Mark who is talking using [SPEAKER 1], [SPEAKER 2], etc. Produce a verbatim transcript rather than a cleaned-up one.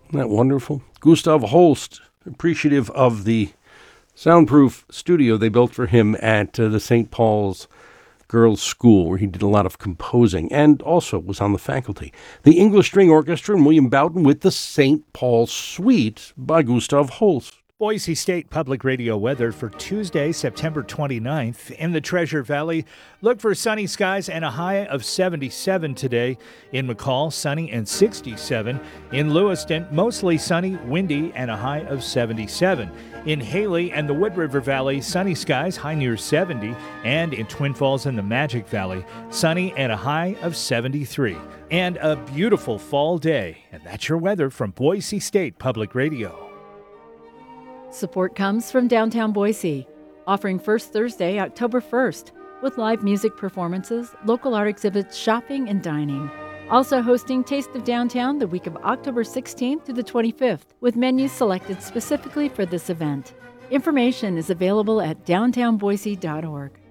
[SPEAKER 1] Isn't that wonderful? Gustav Holst, appreciative of the soundproof studio they built for him at uh, the Saint Paul's Girls' School, where he did a lot of composing and also was on the faculty. The English String Orchestra and William Bowden with the Saint Paul Suite by Gustav Holst.
[SPEAKER 2] Boise State Public Radio weather for Tuesday, September twenty-ninth. In the Treasure Valley, look for sunny skies and a high of seventy-seven today. In McCall, sunny and sixty-seven. In Lewiston, mostly sunny, windy, and a high of seventy-seven. In Haley and the Wood River Valley, sunny skies, high near seventy. And in Twin Falls and the Magic Valley, sunny and a high of seventy-three. And a beautiful fall day. And that's your weather from Boise State Public Radio.
[SPEAKER 3] Support comes from Downtown Boise, offering First Thursday, October first, with live music performances, local art exhibits, shopping, and dining. Also hosting Taste of Downtown the week of October sixteenth to the twenty-fifth, with menus selected specifically for this event. Information is available at downtown boise dot org.